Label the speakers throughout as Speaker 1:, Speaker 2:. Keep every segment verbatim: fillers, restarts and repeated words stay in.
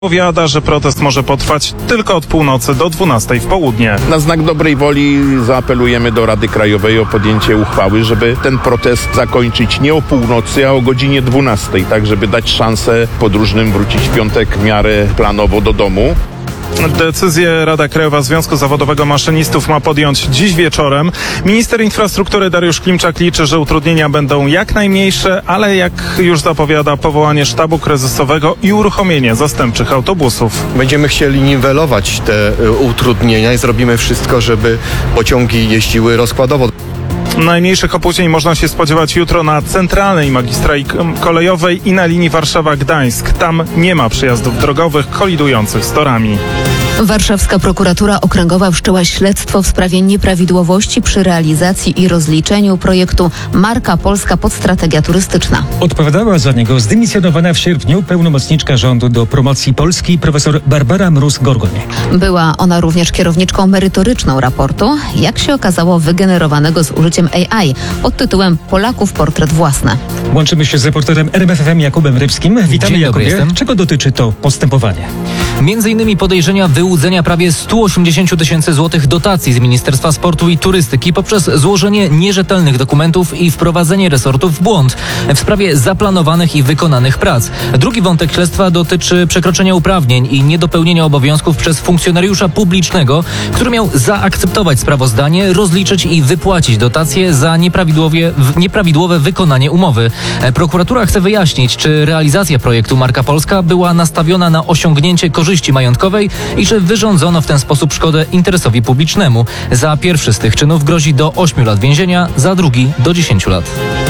Speaker 1: Powiada, że protest może potrwać tylko od północy do dwunastej w południe.
Speaker 2: Na znak dobrej woli zaapelujemy do Rady Krajowej o podjęcie uchwały, żeby ten protest zakończyć nie o północy, a o godzinie dwunastej, tak żeby dać szansę podróżnym wrócić w piątek w miarę planowo do domu.
Speaker 1: Decyzję Rada Krajowa Związku Zawodowego Maszynistów ma podjąć dziś wieczorem. Minister infrastruktury Dariusz Klimczak liczy, że utrudnienia będą jak najmniejsze, ale jak już zapowiada, powołanie sztabu kryzysowego i uruchomienie zastępczych autobusów.
Speaker 3: Będziemy chcieli niwelować te y, utrudnienia i zrobimy wszystko, żeby pociągi jeździły rozkładowo.
Speaker 1: Najmniejszych opóźnień można się spodziewać jutro na centralnej magistrali kolejowej i na linii Warszawa-Gdańsk. Tam nie ma przejazdów drogowych kolidujących z torami.
Speaker 4: Warszawska prokuratura okręgowa wszczęła śledztwo w sprawie nieprawidłowości przy realizacji i rozliczeniu projektu Marka Polska Podstrategia Turystyczna.
Speaker 5: Odpowiadała za niego zdymisjonowana w sierpniu pełnomocniczka rządu do promocji Polski profesor Barbara Mróz-Gorgoń.
Speaker 4: Była ona również kierowniczką merytoryczną raportu, jak się okazało wygenerowanego z użyciem A I pod tytułem Polaków portret własny.
Speaker 5: Łączymy się z reporterem R M F F M Jakubem Rybskim. Witamy,
Speaker 6: Dzień dobry,
Speaker 5: Jakubie.
Speaker 6: jestem.
Speaker 5: Czego dotyczy to postępowanie?
Speaker 6: Między innymi podejrzenia wyłudzenia prawie sto osiemdziesiąt tysięcy złotych dotacji z Ministerstwa Sportu i Turystyki poprzez złożenie nierzetelnych dokumentów i wprowadzenie resortu w błąd w sprawie zaplanowanych i wykonanych prac. Drugi wątek śledztwa dotyczy przekroczenia uprawnień i niedopełnienia obowiązków przez funkcjonariusza publicznego, który miał zaakceptować sprawozdanie, rozliczyć i wypłacić dotacje za nieprawidłowie, nieprawidłowe wykonanie umowy. Prokuratura chce wyjaśnić, czy realizacja projektu Marka Polska była nastawiona na osiągnięcie korzyści majątkowej i czy wyrządzono w ten sposób szkodę interesowi publicznemu. Za pierwszy z tych czynów grozi do ośmiu lat więzienia, za drugi do dziesięciu lat.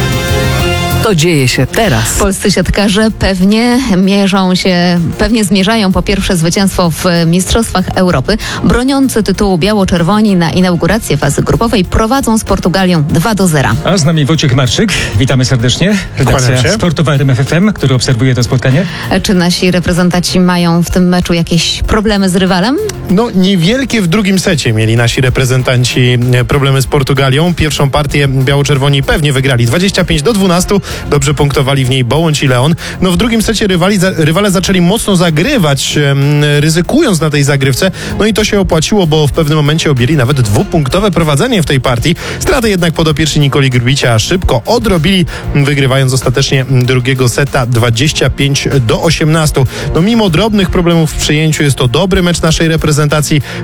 Speaker 7: To dzieje się teraz.
Speaker 4: Polscy siatkarze pewnie mierzą się, pewnie zmierzają po pierwsze zwycięstwo w Mistrzostwach Europy. Broniący tytułu biało-czerwoni na inaugurację fazy grupowej prowadzą z Portugalią dwa do zera.
Speaker 5: A z nami Wojciech Marczyk. Witamy serdecznie. Redakcja sportowa R M F F M, który obserwuje to spotkanie.
Speaker 4: Czy nasi reprezentanci mają w tym meczu jakieś problemy z rywalem?
Speaker 8: No, niewielkie w drugim secie mieli nasi reprezentanci problemy z Portugalią. Pierwszą partię biało-czerwoni pewnie wygrali dwadzieścia pięć do dwunastu. Dobrze punktowali w niej Bołądź i Leon. No w drugim secie rywali, za, rywale zaczęli mocno zagrywać, um, ryzykując na tej zagrywce. No i to się opłaciło, bo w pewnym momencie objęli nawet dwupunktowe prowadzenie w tej partii. Straty jednak podopieczni Nikoli Grbicia szybko odrobili, wygrywając ostatecznie drugiego seta dwadzieścia pięć do osiemnastu. No mimo drobnych problemów w przyjęciu jest to dobry mecz naszej reprezentacji.